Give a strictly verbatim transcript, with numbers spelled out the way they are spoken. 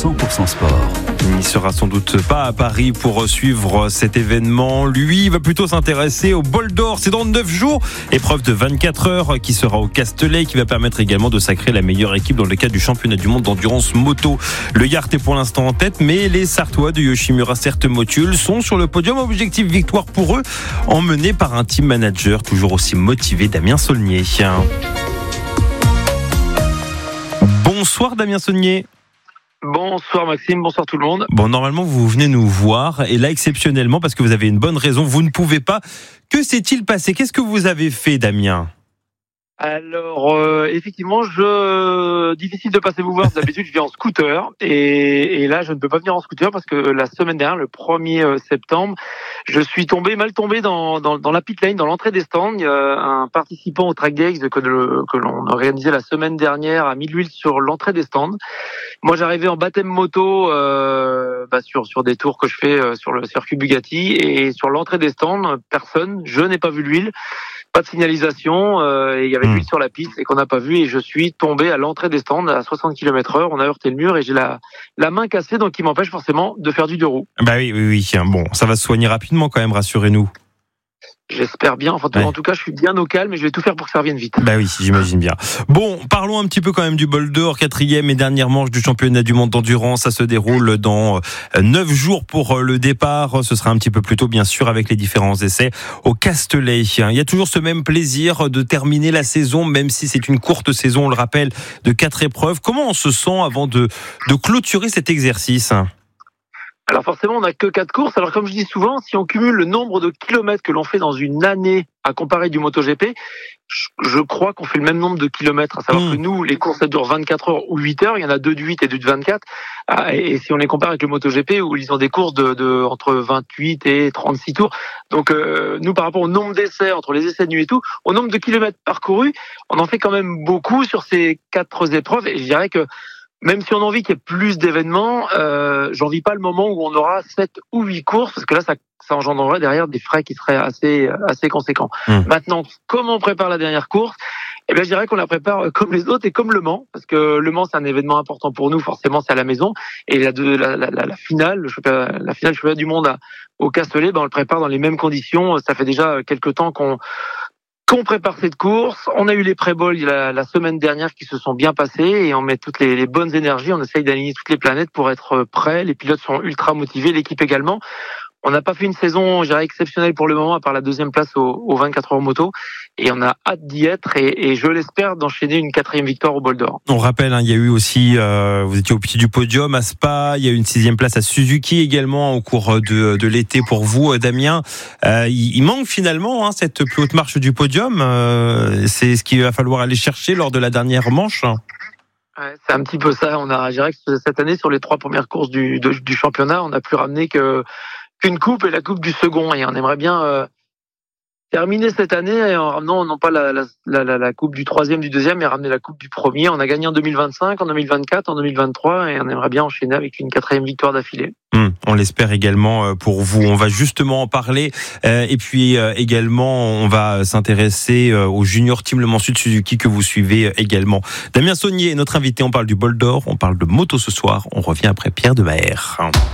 cent pour cent sport. Il sera sans doute pas à Paris pour suivre cet événement. Lui va plutôt s'intéresser au bol d'or. C'est dans neuf jours. Épreuve de vingt-quatre heures qui sera au Castellet, qui va permettre également de sacrer la meilleure équipe dans le cadre du championnat du monde d'endurance moto. Le Yacht est pour l'instant en tête, mais les Sartois de Yoshimura Certe Motul sont sur le podium. Objectif victoire pour eux, emmenés par un team manager toujours aussi motivé, Damien Saulnier. Bonsoir Damien Saulnier. Bonsoir Maxime, bonsoir tout le monde. Bon, normalement vous venez nous voir et là exceptionnellement parce que vous avez une bonne raison, vous ne pouvez pas. Que s'est-il passé? Qu'est-ce que vous avez fait, Damien? Alors euh, effectivement, je difficile de passer vous voir. D'habitude, je viens en scooter et, et là, je ne peux pas venir en scooter parce que la semaine dernière, le premier septembre, je suis tombé mal tombé dans dans, dans la pit lane, dans l'entrée des stands. Il y a un participant au Track Days que, le, que l'on a organisé la semaine dernière a mis de l'huile sur l'entrée des stands. Moi, j'arrivais en baptême moto euh, bah, sur sur des tours que je fais euh, sur le circuit Bugatti et sur l'entrée des stands, personne. Je n'ai pas vu l'huile. Pas de signalisation, euh, et il y avait de l'huile mmh. sur la piste et qu'on n'a pas vu, et je suis tombé à l'entrée des stands à soixante kilomètres heure, on a heurté le mur et j'ai la, la main cassée, donc qui m'empêche forcément de faire du deux roues. Bah oui, oui, oui, bon, ça va se soigner rapidement quand même, rassurez-nous. J'espère bien, enfin, ouais. En tout cas je suis bien au calme et je vais tout faire pour que ça revienne vite. Bah oui, j'imagine bien. Bon, parlons un petit peu quand même du bol d'or, quatrième et dernière manche du championnat du monde d'endurance. Ça se déroule dans neuf jours pour le départ. Ce sera un petit peu plus tôt bien sûr avec les différents essais au Castellet. Il y a toujours ce même plaisir de terminer la saison, même si c'est une courte saison, on le rappelle, de quatre épreuves. Comment on se sent avant de, de clôturer cet exercice ? Alors forcément, on n'a que quatre courses. Alors comme je dis souvent, si on cumule le nombre de kilomètres que l'on fait dans une année à comparer du MotoGP, je crois qu'on fait le même nombre de kilomètres. À savoir mmh. que nous, les courses, ça dure vingt-quatre heures ou huit heures. Il y en a deux de huit et deux de vingt-quatre. Et si on les compare avec le MotoGP, où ils ont des courses de, de entre vingt-huit et trente-six tours. Donc euh, nous, par rapport au nombre d'essais, entre les essais de nuit et tout, au nombre de kilomètres parcourus, on en fait quand même beaucoup sur ces quatre épreuves. Et je dirais que même si on a envie qu'il y ait plus d'événements, euh, j'envie pas le moment où on aura sept ou huit courses, parce que là, ça, ça engendrerait derrière des frais qui seraient assez, assez conséquents. Mmh. Maintenant, comment on prépare la dernière course? Eh bien, je dirais qu'on la prépare comme les autres et comme Le Mans, parce que Le Mans, c'est un événement important pour nous, forcément, c'est à la maison. Et la, la, la, la, la finale, le championnat, la finale du championnat du monde à, au Castellet, ben, on le prépare dans les mêmes conditions. Ça fait déjà quelques temps qu'on qu'on prépare cette course. On a eu les pré-balls la, la semaine dernière qui se sont bien passés et on met toutes les, les bonnes énergies. On essaye d'aligner toutes les planètes pour être prêts. Les pilotes sont ultra motivés, l'équipe également. On n'a pas fait une saison, je dirais, exceptionnelle pour le moment, à part la deuxième place au, au vingt-quatre heures moto. Et on a hâte d'y être et, et je l'espère d'enchaîner une quatrième victoire au bol d'or. On rappelle, hein, il y a eu aussi, euh, vous étiez au pied du podium à Spa, il y a eu une sixième place à Suzuki également au cours de, de l'été pour vous, Damien. Euh, il, il manque finalement hein, cette plus haute marche du podium. Euh, c'est ce qu'il va falloir aller chercher lors de la dernière manche. Ouais, c'est un petit peu ça. On a, je dirais que cette année, sur les trois premières courses du, de, du championnat, on a plus ramené que qu'une coupe et la coupe du second, et on aimerait bien euh, terminer cette année en ramenant non pas la, la, la, la coupe du troisième, du deuxième, mais ramener la coupe du premier. On a gagné en deux mille vingt-cinq, en deux mille vingt-quatre, en deux mille vingt-trois, et on aimerait bien enchaîner avec une quatrième victoire d'affilée. Mmh, on l'espère également pour vous. On va justement en parler euh, et puis euh, également on va s'intéresser euh, au Junior Team Le Mans Sud Suzuki que vous suivez également. Damien Saulnier est notre invité. On parle du bol d'or, on parle de moto ce soir. On revient après Pierre de Maher.